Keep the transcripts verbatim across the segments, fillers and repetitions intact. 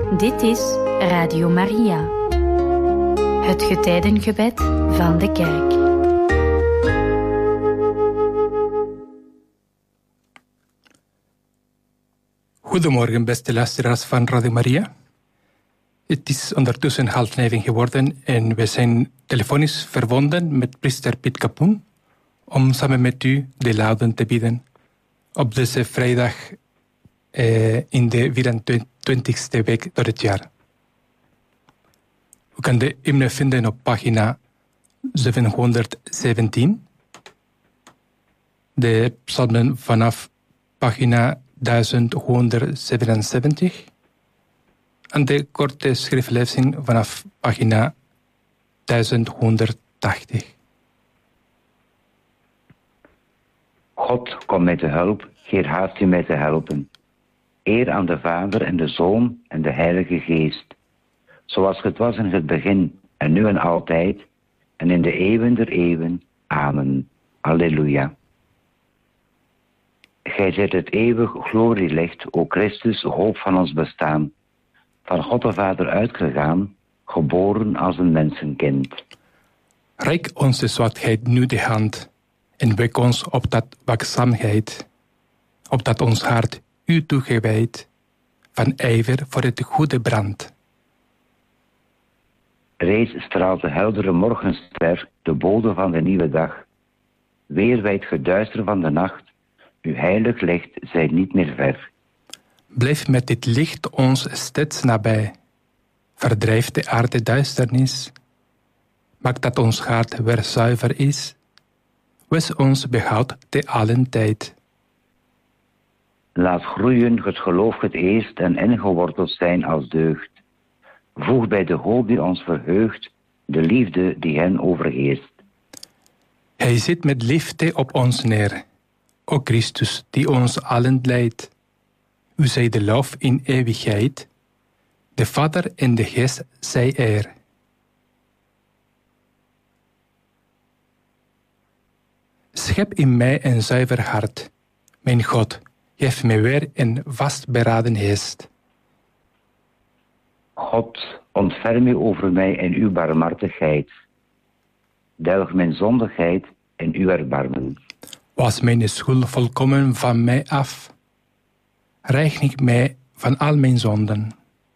Dit is Radio Maria, het getijdengebed van de kerk. Goedemorgen, beste luisteraars van Radio Maria. Het is ondertussen half negen geworden en we zijn telefonisch verbonden met priester Piet Kapoen om samen met u de lauden te bidden op deze vrijdag eh, in de vierentwintigste week door het jaar. U kan de hymne vinden op pagina zevenhonderdzeventien. De psalmen vanaf pagina duizend honderdzevenenzeventig. En de korte schriftlezing vanaf pagina duizend honderdtachtig. God, kom mij te hulp, Heer, haast u mij te helpen. Eer aan de Vader en de Zoon en de Heilige Geest. Zoals het was in het begin, en nu en altijd, en in de eeuwen der eeuwen. Amen. Alleluia. Gij zijt het eeuwig glorielicht, o Christus, hoop van ons bestaan. Van God de Vader uitgegaan, geboren als een mensenkind. Reik ons de zwakheid nu de hand en wek ons op dat waakzaamheid, op dat ons hart u toegewijd, van ijver voor het goede brand. Reeds straalt de heldere morgenster, de bode van de nieuwe dag. Weer wijdt geduister van de nacht, uw heilig licht zijt niet meer ver. Blijf met dit licht ons steeds nabij. Verdrijf de aarde duisternis. Maak dat ons hart weer zuiver is. Wees ons behoud te allen tijd. Laat groeien het geloof het eerst en ingeworteld zijn als deugd. Voeg bij de hoop die ons verheugt, de liefde die hen overheerst. Hij zit met liefde op ons neer, o Christus die ons allen leidt. U zij de lof in eeuwigheid, de Vader en de Geest zij eer. Schep in mij een zuiver hart, mijn God, geef mij weer een vastberaden geest. God, ontferm u over mij in uw barmhartigheid. Delg mijn zondigheid in uw erbarmen. Was mijn schuld volkomen van mij af. Reinig mij van al mijn zonden.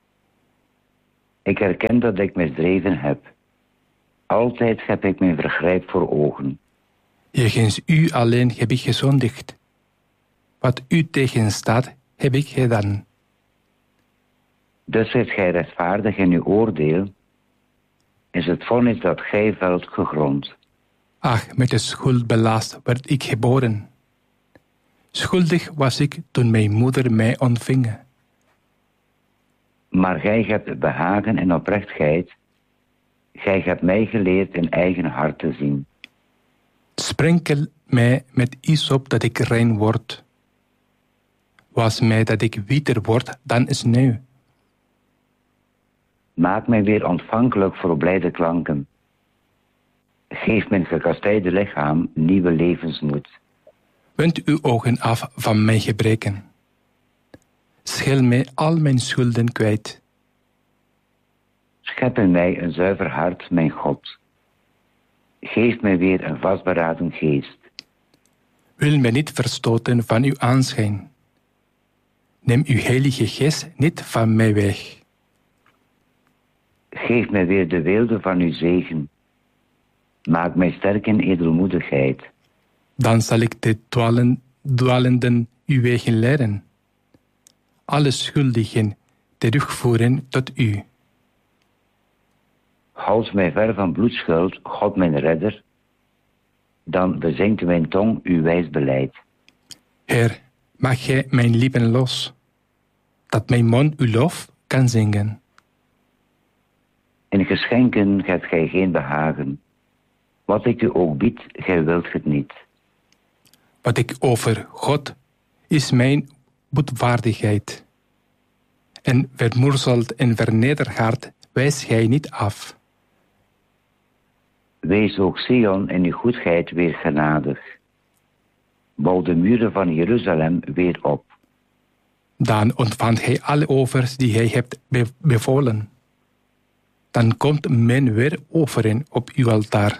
Ik erken dat ik misdreven heb. Altijd heb ik mijn vergrijp voor ogen. Jegens u alleen heb ik gezondigd. Wat u tegenstaat, heb ik gedaan. Dus zijt gij rechtvaardig in uw oordeel, is het vonnis dat gij velt gegrond. Ach, met de schuld belast werd ik geboren. Schuldig was ik toen mijn moeder mij ontving. Maar gij hebt behagen en oprechtheid. Gij hebt mij geleerd in eigen hart te zien. Sprenkel mij met hyssop dat ik rein word. Was mij dat ik witter word dan sneeuw. Maak mij weer ontvankelijk voor blijde klanken. Geef mijn gekastijde lichaam nieuwe levensmoed. Wend uw ogen af van mijn gebreken. Schil mij al mijn schulden kwijt. Schep in mij een zuiver hart, mijn God. Geef mij weer een vastberaden geest. Wil mij niet verstoten van uw aanschijn. Neem uw heilige geest niet van mij weg. Geef mij weer de weelde van uw zegen. Maak mij sterk in edelmoedigheid. Dan zal ik de dwalen, dwalenden uw wegen leren. Alle schuldigen terugvoeren tot u. Houd mij ver van bloedschuld, God mijn redder. Dan bezingt mijn tong uw wijs beleid. Heer, maak gij mijn lippen los, dat mijn mond uw lof kan zingen. In geschenken hebt gij geen behagen. Wat ik u ook bied, gij wilt het niet. Wat ik over God is mijn boetvaardigheid. En vermorzeld en vernederd hart wijst gij niet af. Wees ook Sion in uw goedheid weer genadig. Bouw de muren van Jeruzalem weer op. Dan ontvangt hij alle offers die hij hebt be- bevolen. Dan komt men weer offeren op uw altaar.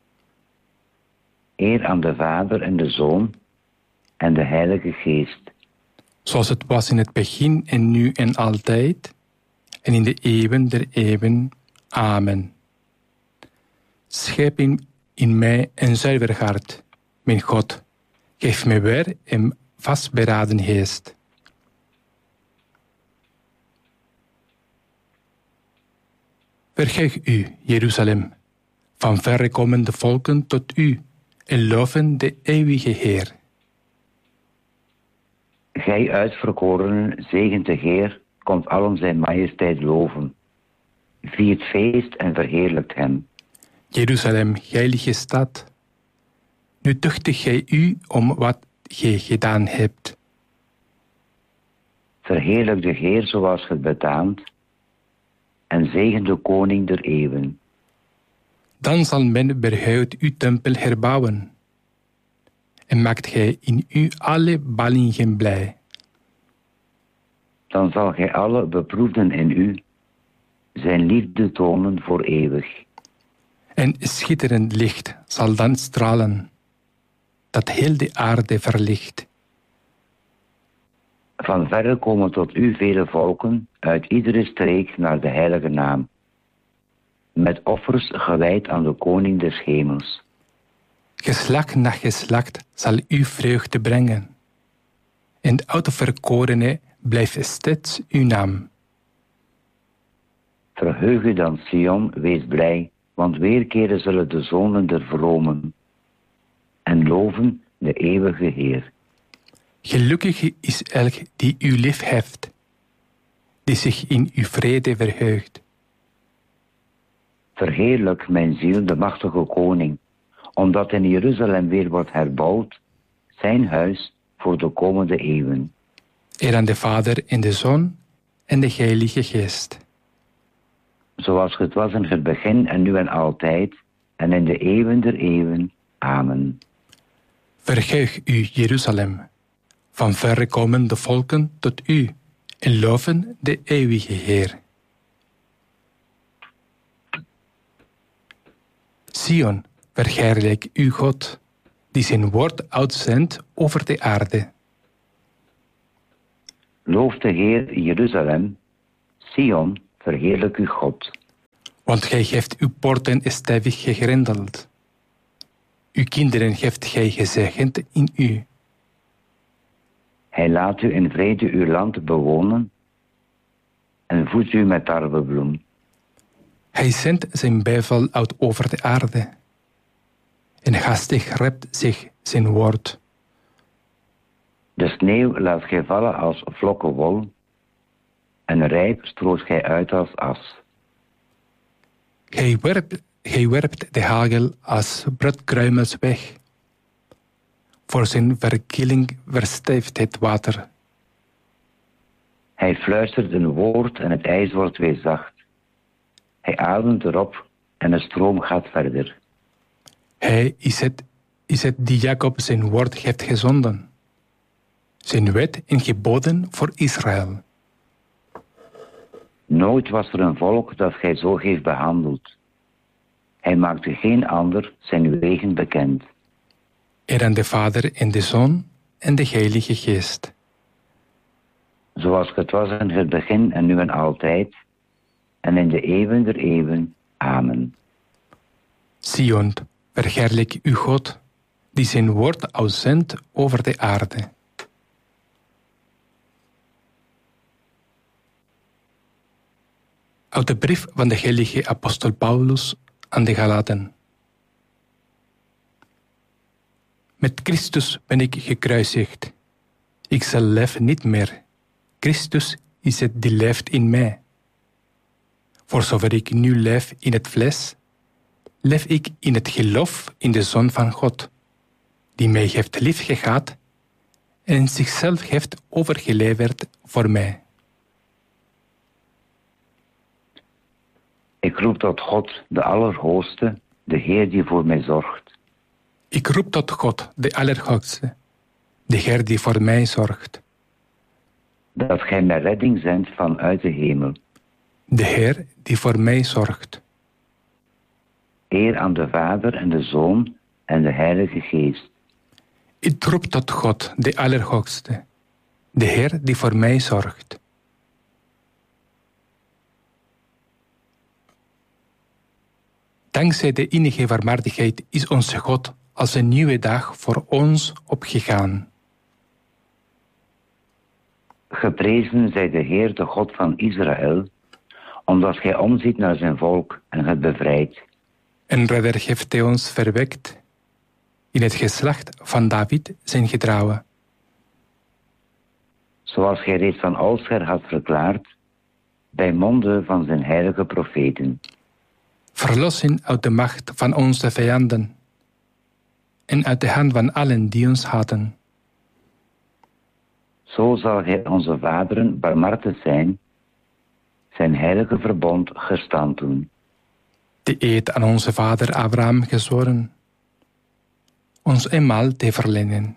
Eer aan de Vader en de Zoon en de Heilige Geest. Zoals het was in het begin en nu en altijd, en in de eeuwen der eeuwen. Amen. Schep in, in mij een zuiver hart, mijn God. Geef mij weer een vastberaden geest. Verheug u, Jeruzalem, van verre komende volken tot u, en loven de eeuwige Heer. Gij uitverkorenen, zegent de Heer, komt allen zijn majesteit loven. Viert feest en verheerlijkt hem. Jeruzalem, heilige stad, nu tuchtig gij u om wat gij gedaan hebt. Verheerlijk de Heer zoals het betaamt, en zegen de koning der eeuwen. Dan zal men berhuid uw tempel herbouwen, en maakt gij in u alle ballingen blij. Dan zal gij alle beproefden in u zijn liefde tonen voor eeuwig. En schitterend licht zal dan stralen, dat heel de aarde verlicht. Van verre komen tot u vele volken, uit iedere streek naar de heilige naam. Met offers gewijd aan de koning des hemels. Geslacht na geslacht zal u vreugde brengen. En de uitverkorene blijft steeds uw naam. Verheug u dan, Sion, wees blij, want weerkeren zullen de zonen der vromen. En loven de eeuwige Heer. Gelukkig is elk die u lief heeft, die zich in uw vrede verheugt. Verheerlijk mijn ziel de machtige koning, omdat in Jeruzalem weer wordt herbouwd, zijn huis voor de komende eeuwen. Eer aan de Vader en de Zoon en de Heilige Geest. Zoals het was in het begin en nu en altijd, en in de eeuwen der eeuwen. Amen. Verheug u, Jeruzalem, van verre komen de volken tot u, en loven de eeuwige Heer. Sion, verheerlijk uw God, die zijn woord uitzendt over de aarde. Loof de Heer, Jeruzalem. Sion, verheerlijk uw God. Want gij heeft uw poorten stevig gegrendeld. Uw kinderen heeft gij gezegend in u. Hij laat u in vrede uw land bewonen en voedt u met tarwebloem. Hij zendt zijn bevel uit over de aarde. En hastig rept zich zijn woord. De sneeuw laat gij vallen als vlokken wol, en rijp strooit gij uit als as. Gij werpt, gij werpt de hagel als broodkruimels weg. Voor zijn verkilling verstijft het water. Hij fluistert een woord en het ijs wordt weer zacht. Hij ademt erop en de stroom gaat verder. Hij is het, is het die Jacob zijn woord heeft gezonden. Zijn wet en geboden voor Israël. Nooit was er een volk dat gij zo heeft behandeld. Hij maakte geen ander zijn wegen bekend. Eer aan de Vader en de Zoon en de Heilige Geest. Zoals het was in het begin en nu en altijd, en in de eeuwen der eeuwen. Amen. Sion, verheerlijk uw God, die zijn woord uitzendt over de aarde. Uit de brief van de heilige apostel Paulus aan de Galaten. Met Christus ben ik gekruisigd. Ik zal leven niet meer. Christus is het die leeft in mij. Voor zover ik nu leef in het vlees, leef ik in het geloof in de Zoon van God, die mij heeft liefgehad en zichzelf heeft overgeleverd voor mij. Ik roep tot God, de Allerhoogste, de Heer die voor mij zorgt. Ik roep tot God, de Allerhoogste, de Heer die voor mij zorgt. dat gij mij redding zendt vanuit de hemel. De Heer die voor mij zorgt. Eer aan de Vader en de Zoon en de Heilige Geest. Ik roep tot God, de Allerhoogste, de Heer die voor mij zorgt. Dankzij de innige barmhartigheid is onze God als een nieuwe dag voor ons opgegaan. Geprezen zij de Heer, de God van Israël, omdat gij omziet naar zijn volk en het bevrijdt. En redder heeft hij ons verwekt in het geslacht van David zijn getrouwen. Zoals gij reeds van oudsher had verklaard, bij monden van zijn heilige profeten. Verlossen uit de macht van onze vijanden en uit de hand van allen die ons haten. Zo zal hij onze vaderen barmhartig zijn, zijn heilige verbond gestand doen. De eed aan onze vader Abraham gezworen, ons eenmaal te verlenen.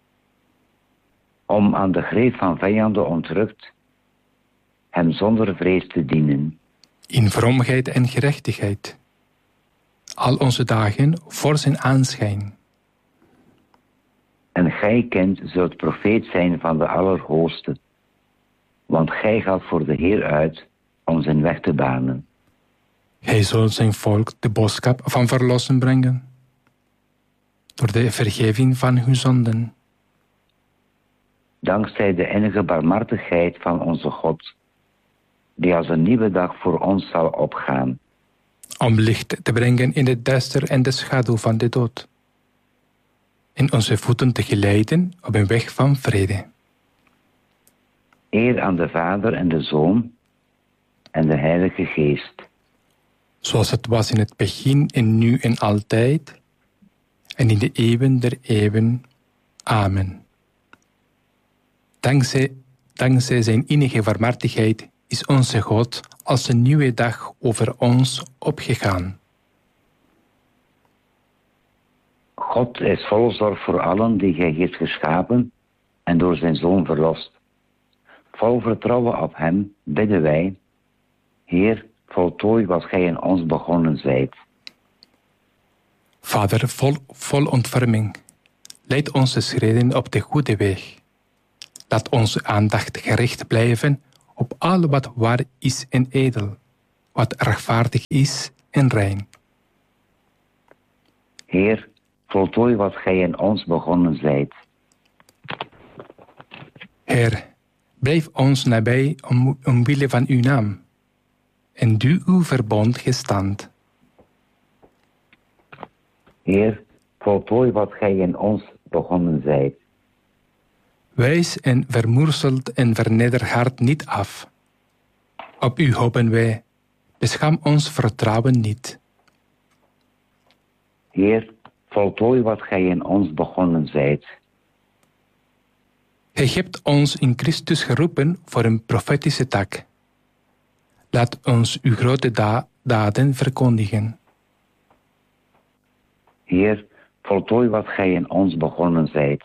Om aan de greep van vijanden ontrukt, hem zonder vrees te dienen. In vroomheid en gerechtigheid, al onze dagen voor zijn aanschijn. En gij kent zult profeet zijn van de Allerhoogste, want gij gaat voor de Heer uit om zijn weg te banen. Hij zal zijn volk de boodschap van verlossen brengen, door de vergeving van hun zonden. Dankzij de enige barmhartigheid van onze God, die als een nieuwe dag voor ons zal opgaan. Om licht te brengen in het duister en de schaduw van de dood. En onze voeten te geleiden op een weg van vrede. Eer aan de Vader en de Zoon en de Heilige Geest. Zoals het was in het begin en nu en altijd, en in de eeuwen der eeuwen. Amen. Dankzij, dankzij zijn innige barmhartigheid is onze God als een nieuwe dag over ons opgegaan. God is vol zorg voor allen die gij heeft geschapen en door zijn Zoon verlost. Vol vertrouwen op hem bidden wij, Heer, voltooi wat gij in ons begonnen zijt. Vader, vol, vol ontferming, leid onze schreden op de goede weg. Laat onze aandacht gericht blijven op al wat waar is en edel, wat rechtvaardig is en rein. Heer, voltooi wat gij in ons begonnen zijt. Heer, blijf ons nabij om, omwille van uw naam, en doe uw verbond gestand. Heer, voltooi wat gij in ons begonnen zijt. Wijs en vermorzeld en verneder hart niet af. Op u hopen wij, beschaam ons vertrouwen niet. Heer, voltooi wat gij in ons begonnen zijt. Gij hebt ons in Christus geroepen voor een profetische taak. Laat ons uw grote da- daden verkondigen. Heer, voltooi wat gij in ons begonnen zijt.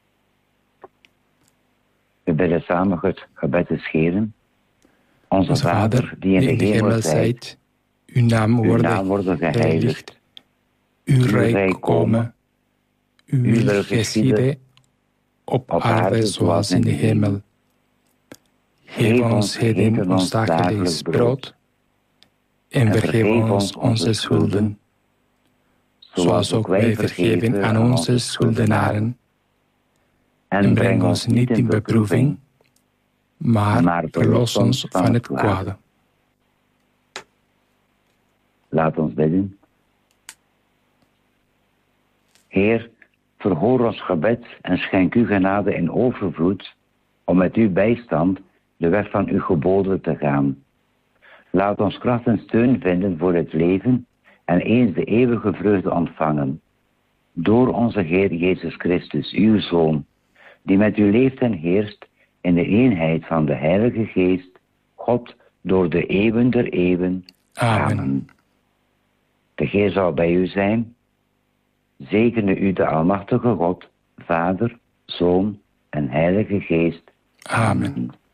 We bidden samen het gebed te scheren. Onze, Onze Vader, Vader, die in de hemel zijt, uw naam uw worden naam worden geheiligd. uw uw rijk rijk komen, uw uw wil wil geschieden, geschieden, op op aarde aarde zoals in de hemel. Geef ons heden ons dagelijks brood, en vergeef ons onze schulden, zoals ook wij vergeven aan onze schuldenaren. En breng ons niet in beproeving, maar, maar verlos ons van het kwade. Laat ons bidden. Heer, verhoor ons gebed en schenk u genade in overvloed, om met uw bijstand de weg van uw geboden te gaan. Laat ons kracht en steun vinden voor het leven en eens de eeuwige vreugde ontvangen. Door onze Heer Jezus Christus, uw Zoon, die met u leeft en heerst in de eenheid van de Heilige Geest, God, door de eeuwen der eeuwen. Amen. Amen. De Heer zal bij u zijn. Zegene u de Almachtige God, Vader, Zoon en Heilige Geest. Amen.